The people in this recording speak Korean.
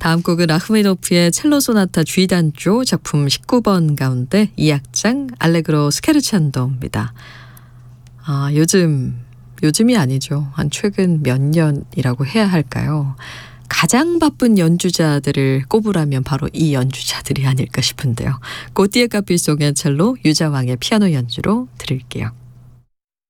다음 곡은 라흐마니노프의 첼로 소나타 G단조 작품 19번 가운데 2악장 알레그로 스케르찬도입니다. 요즘이 아니죠. 한 최근 몇 년이라고 해야 할까요? 가장 바쁜 연주자들을 꼽으라면 바로 이 연주자들이 아닐까 싶은데요. 고티에 카피송의 첼로, 유자왕의 피아노 연주로 들을게요.